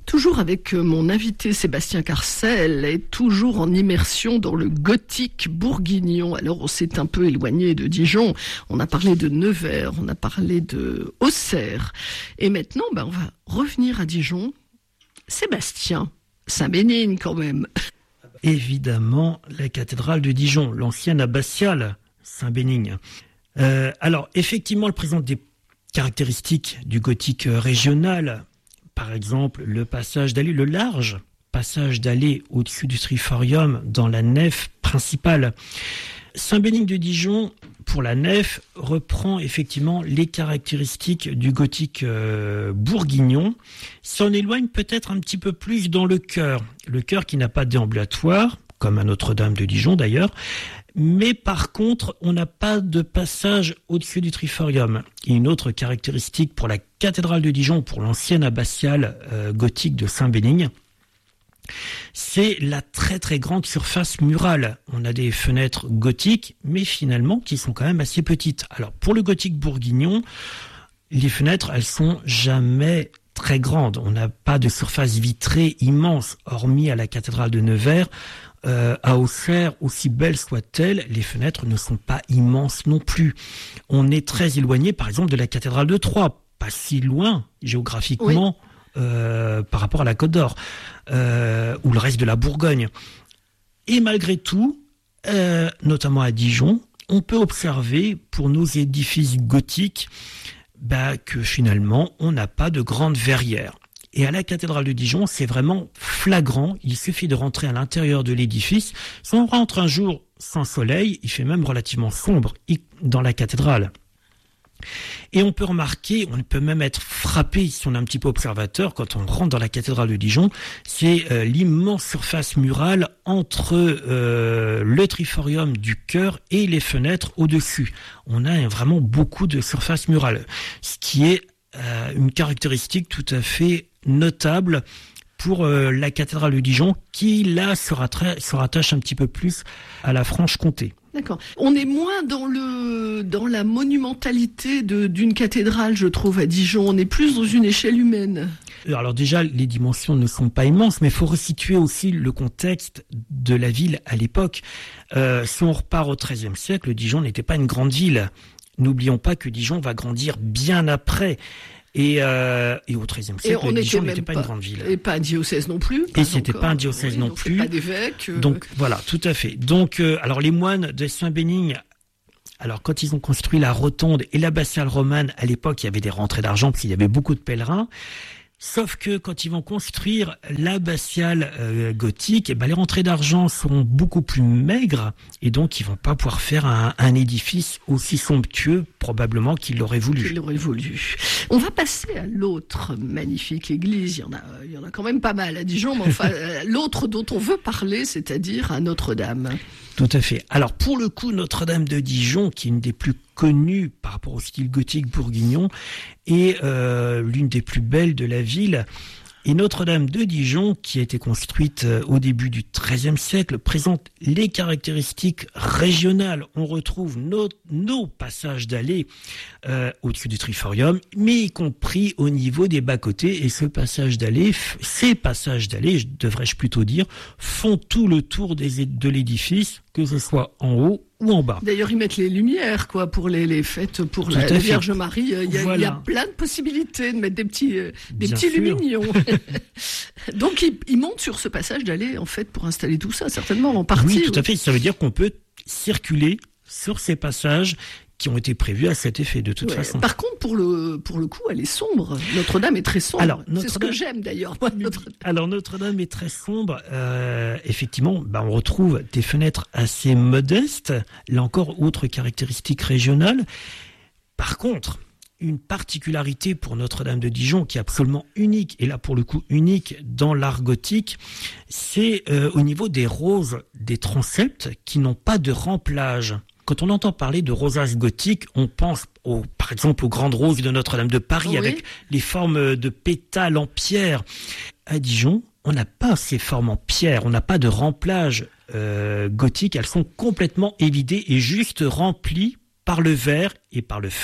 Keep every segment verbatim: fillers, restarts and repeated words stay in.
Toujours avec mon invité Sébastien Carcel et toujours en immersion dans le gothique bourguignon. Alors on s'est un peu éloigné de Dijon, on a parlé de Nevers, on a parlé de Auxerre. Et maintenant, ben, on va revenir à Dijon. Sébastien, Saint-Bénigne quand même. Évidemment, la cathédrale de Dijon, l'ancienne abbatiale Saint-Bénigne. Euh, alors effectivement, elle présente des caractéristiques du gothique régional. Par exemple, le passage d'allée, le large passage d'allée au-dessus du triforium dans la nef principale. Saint-Bénigne de Dijon, pour la nef, reprend effectivement les caractéristiques du gothique euh, bourguignon. S'en éloigne peut-être un petit peu plus dans le chœur. Le chœur qui n'a pas de déambulatoire, comme à Notre-Dame de Dijon d'ailleurs. Mais par contre, on n'a pas de passage au-dessus du triforium. Et une autre caractéristique pour la cathédrale de Dijon, pour l'ancienne abbatiale euh, gothique de Saint-Bénigne, c'est la très très grande surface murale. On a des fenêtres gothiques, mais finalement qui sont quand même assez petites. Alors pour le gothique bourguignon, les fenêtres, elles sont jamais très grandes. On n'a pas de surface vitrée immense, hormis à la cathédrale de Nevers. Euh, à Auxerre, aussi belle soit-elle, les fenêtres ne sont pas immenses non plus. On est très éloigné, par exemple, de la cathédrale de Troyes, pas si loin géographiquement oui. euh, par rapport à la Côte d'Or euh, ou le reste de la Bourgogne. Et malgré tout, euh, notamment à Dijon, on peut observer pour nos édifices gothiques bah, que finalement, on n'a pas de grande verrière. Et à la cathédrale de Dijon, c'est vraiment flagrant. Il suffit de rentrer à l'intérieur de l'édifice. Si on rentre un jour sans soleil, il fait même relativement sombre dans la cathédrale. Et on peut remarquer, on peut même être frappé, si on est un petit peu observateur, quand on rentre dans la cathédrale de Dijon, c'est euh, l'immense surface murale entre euh, le triforium du chœur et les fenêtres au-dessus. On a vraiment beaucoup de surface murale, ce qui est euh, une caractéristique tout à fait notable pour euh, la cathédrale de Dijon, qui là se, rattra- se rattache un petit peu plus à la Franche-Comté. D'accord. On est moins dans le dans la monumentalité de, d'une cathédrale, je trouve, à Dijon. On est plus dans une échelle humaine. Alors déjà, les dimensions ne sont pas immenses, mais il faut resituer aussi le contexte de la ville à l'époque. Euh, si on repart au treizième siècle, Dijon n'était pas une grande ville. N'oublions pas que Dijon va grandir bien après. Et, euh, et au treizième siècle, on Dijon n'était n'était pas, pas une grande ville. Et pas un diocèse non plus. Et c'était pas un diocèse oui, non donc plus. Pas d'évêque. Euh... Donc voilà, tout à fait. Donc, euh, alors les moines de Saint-Bénigne, alors quand ils ont construit la rotonde et l'abbatiale romane, à l'époque, il y avait des rentrées d'argent parce qu'il y avait beaucoup de pèlerins. Sauf que quand ils vont construire l'abbatiale euh, gothique, eh ben, les rentrées d'argent seront beaucoup plus maigres et donc ils vont pas pouvoir faire un, un édifice aussi somptueux probablement qu'ils l'auraient voulu. Qu'ils l'auraient voulu. On va passer à l'autre magnifique église. Il y en a, il y en a quand même pas mal à Dijon, mais enfin l'autre dont on veut parler, c'est-à-dire à Notre-Dame. Tout à fait. Alors pour le coup, Notre-Dame de Dijon, qui est une des plus connues par rapport au style gothique bourguignon, est euh, l'une des plus belles de la ville. Et Notre-Dame de Dijon, qui a été construite au début du treizième siècle, présente les caractéristiques régionales. On retrouve nos, nos passages d'allées euh, au-dessus du triforium, mais y compris au niveau des bas-côtés. Et ce passage d'allées, ces passages d'allées, devrais-je plutôt dire, font tout le tour des, de l'édifice, que ce soit en haut ou en bas. D'ailleurs, ils mettent les lumières, quoi, pour les, les fêtes, pour la, la Vierge Marie. Il y, a, voilà. il y a plein de possibilités de mettre des petits, euh, des petits lumignons. Donc, ils, ils montent sur ce passage d'allée, en fait, pour installer tout ça, certainement, en partie. Oui, tout oui. à fait. Ça veut dire qu'on peut circuler sur ces passages qui ont été prévus à cet effet, de toute ouais. façon. Par contre, pour le, pour le coup, elle est sombre. Notre-Dame est très sombre. Alors, c'est ce que j'aime, d'ailleurs. Moi, Notre... Alors, Notre-Dame est très sombre. Euh, effectivement, bah, on retrouve des fenêtres assez modestes. Là encore, autre caractéristique régionale. Par contre, une particularité pour Notre-Dame de Dijon qui est absolument unique, et là, pour le coup, unique dans l'art gothique, c'est euh, au niveau des roses des transepts qui n'ont pas de remplage. Quand on entend parler de rosaces gothiques, on pense au, par exemple aux grandes roses de Notre-Dame de Paris, oui, avec les formes de pétales en pierre. À Dijon, on n'a pas ces formes en pierre, on n'a pas de remplage euh, gothique, elles sont complètement évidées et juste remplies par le verre et par le fer.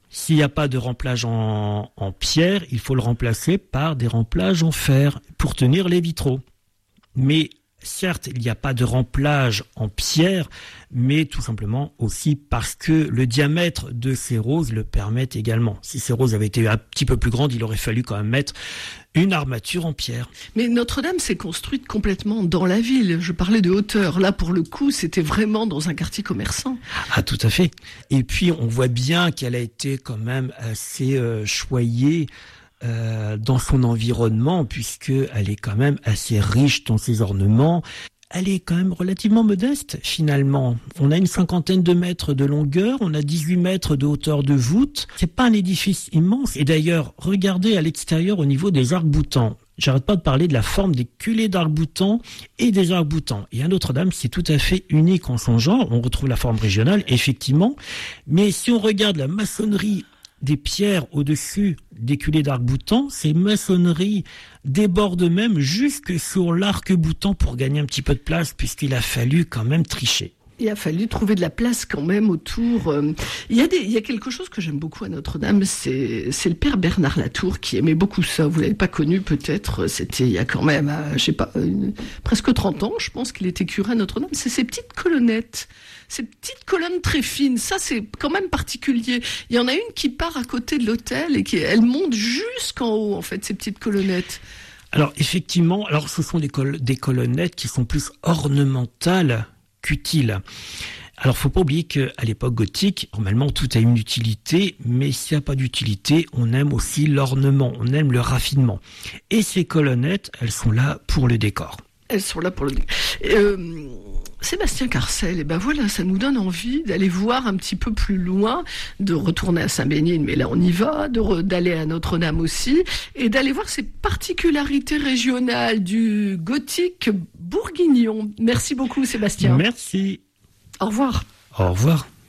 S'il n'y a pas de remplage en, en pierre, il faut le remplacer par des remplages en fer pour tenir les vitraux. Mais certes, il n'y a pas de remplage en pierre, mais tout simplement aussi parce que le diamètre de ces roses le permet également. Si ces roses avaient été un petit peu plus grandes, il aurait fallu quand même mettre une armature en pierre. Mais Notre-Dame s'est construite complètement dans la ville. Je parlais de hauteur. Là, pour le coup, c'était vraiment dans un quartier commerçant. Ah, tout à fait. Et puis, on voit bien qu'elle a été quand même assez euh, choyée euh, dans son environnement, puisqu'elle est quand même assez riche dans ses ornements. Elle est quand même relativement modeste, finalement. On a une cinquantaine de mètres de longueur, on a dix-huit mètres de hauteur de voûte. C'est pas un édifice immense. Et d'ailleurs, regardez à l'extérieur au niveau des arcs-boutants. J'arrête pas de parler de la forme des culées d'arc-boutants et des arcs-boutants. Et à Notre-Dame, c'est tout à fait unique en son genre. On retrouve la forme régionale, effectivement. Mais si on regarde la maçonnerie des pierres au-dessus des culées d'arc-boutants, ces maçonneries débordent même jusque sur l'arc-boutant pour gagner un petit peu de place, puisqu'il a fallu quand même tricher. Il a fallu trouver de la place quand même autour. Il y a, des, il y a quelque chose que j'aime beaucoup à Notre-Dame, c'est, c'est le père Bernard Latour qui aimait beaucoup ça. Vous l'avez pas connu peut-être, c'était il y a quand même, je sais pas, une, presque trente ans, je pense qu'il était curé à Notre-Dame. C'est ces petites colonnettes, ces petites colonnes très fines. Ça, c'est quand même particulier. Il y en a une qui part à côté de l'autel et qui, elle monte jusqu'en haut, en fait, ces petites colonnettes. Alors effectivement, alors ce sont des, col- des colonnettes qui sont plus ornementales qu'utile. Alors, faut pas oublier qu'à l'époque gothique, normalement, tout a une utilité, mais s'il n'y a pas d'utilité, on aime aussi l'ornement, on aime le raffinement. Et ces colonnettes, elles sont là pour le décor. Elles sont là pour le décor. Euh, Sébastien Carcel, et ben voilà, ça nous donne envie d'aller voir un petit peu plus loin, de retourner à Saint-Bénigne, mais là on y va, de re, d'aller à Notre-Dame aussi, et d'aller voir ces particularités régionales du gothique bourguignon. Merci beaucoup Sébastien. Merci. Au revoir. Au revoir.